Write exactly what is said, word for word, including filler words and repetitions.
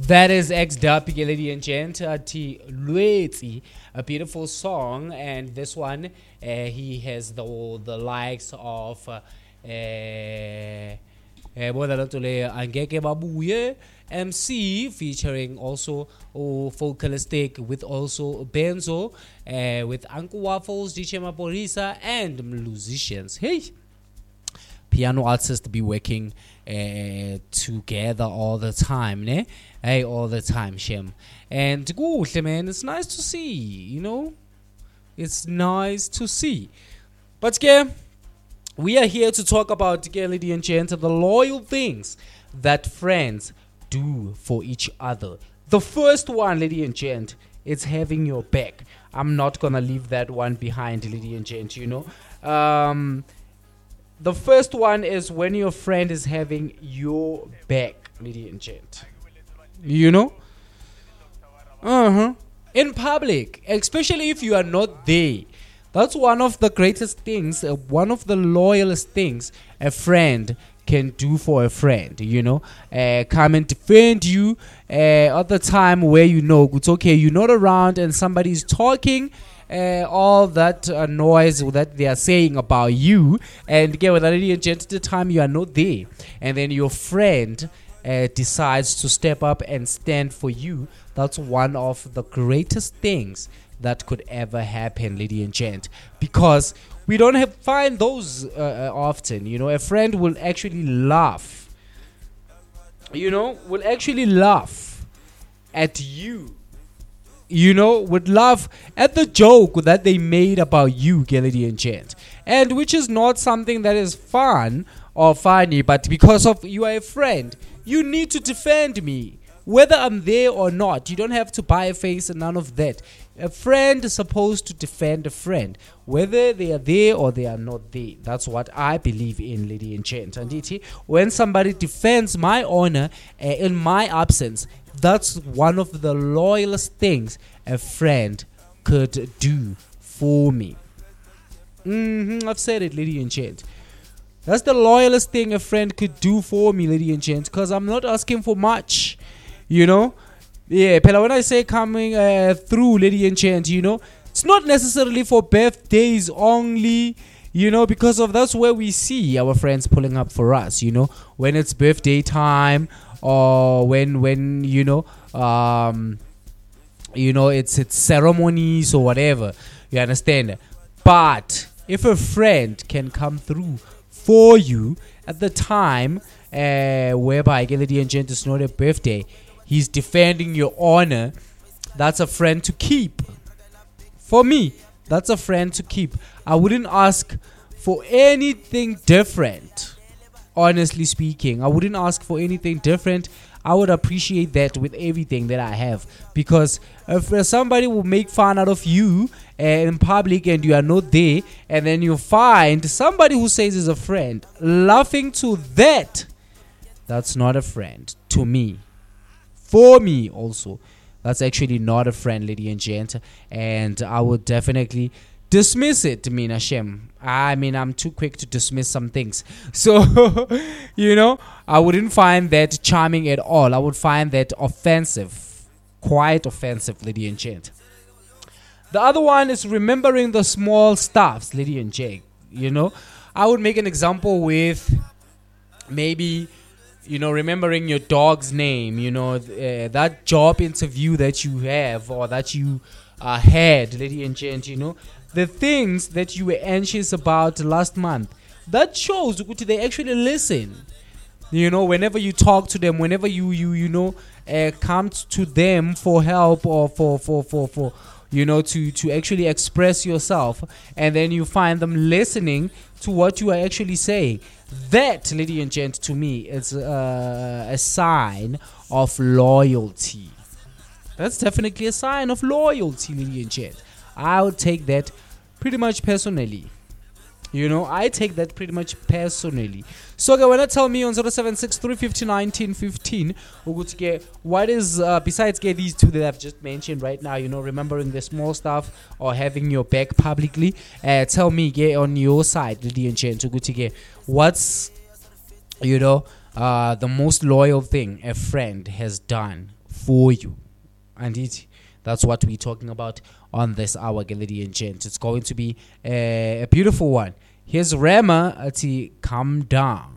That is X-Dub, ladies and gentlemen, Luetzi, a beautiful song, and this one, uh, he has the the likes of uh, eh, eh, Angeke Babuye, M C, featuring also oh, Vocalistic with also Benzo, uh, with Uncle Waffles, D J Maporisa, and musicians. Hey! Piano artists be working uh, together all the time, ne? Hey, all the time, Shem. And good, man, it's nice to see, you know? It's nice to see. But, yeah, we are here to talk about, ladies and gents, the loyal things that friends do for each other. The first one, ladies and gents, is having your back. I'm not going to leave that one behind, ladies and gents, you know? Um... The first one is when your friend is having your back, ladies and gent. You know? Uh-huh. In public, especially if you are not there. That's one of the greatest things, uh, one of the loyalest things a friend can do for a friend, you know? Uh, come and defend you uh, at the time where you know it's okay, you're not around and somebody's talking. Uh, all that uh, noise that they are saying about you, and again, with a lady and gent, the time you are not there, and then your friend uh, decides to step up and stand for you. That's one of the greatest things that could ever happen, lady and gent, because we don't have find those uh, often. You know, a friend will actually laugh. You know, will actually laugh at you. You know, would laugh at the joke that they made about you, lady and gent. And which is not something that is fun or funny, but because of you are a friend, you need to defend me. Whether I'm there or not, you don't have to buy a face and none of that. A friend is supposed to defend a friend, whether they are there or they are not there. That's what I believe in, lady and gent. And when somebody defends my honor uh, in my absence, that's one of the loyalest things a friend could do for me. Mm-hmm, I've said it, lady and gent. That's the loyalest thing a friend could do for me, lady and gent, because I'm not asking for much, you know. Yeah, Pela, when I say coming uh, through, lady and gent, you know, it's not necessarily for birthdays only, you know, because of that's where we see our friends pulling up for us, you know, when it's birthday time. Or when when you know um you know it's it's ceremonies or whatever, you understand. But if a friend can come through for you at the time uh whereby lady and gent is not a birthday, he's defending your honor, that's a friend to keep. For me, that's a friend to keep. I wouldn't ask for anything different. Honestly speaking, I wouldn't ask for anything different. I would appreciate that with everything that I have. Because if somebody will make fun out of you uh, in public and you are not there, and then you find somebody who says is a friend laughing to that, that's not a friend to me. For me also, that's actually not a friend, lady and gent. And I would definitely dismiss it, Mina Shem. I mean, I'm too quick to dismiss some things. So, you know, I wouldn't find that charming at all. I would find that offensive. Quite offensive, lady and gent. The other one is remembering the small stuffs, lady and gent. You know, I would make an example with maybe, you know, remembering your dog's name. You know, uh, that job interview that you have or that you uh, had, lady and gent, you know. The things that you were anxious about last month, that shows they actually listen. You know, whenever you talk to them, whenever you you you know uh, come to them for help or for for for for you know to to actually express yourself, and then you find them listening to what you are actually saying. That, lady and gent, to me is uh, a sign of loyalty. That's definitely a sign of loyalty, lady and gent. I would take that pretty much personally. You know, I take that pretty much personally. So, okay, when I tell me on zero seven six three five zero one nine one five, what is, uh, besides get these two that I've just mentioned right now, you know, remembering the small stuff or having your back publicly, uh, tell me, get on your side, lady and gent, what's, you know, uh, the most loyal thing a friend has done for you. And it, that's what we're talking about on this hour, lady and gent. It's going to be a, a beautiful one. Here's Rema at Calm Down.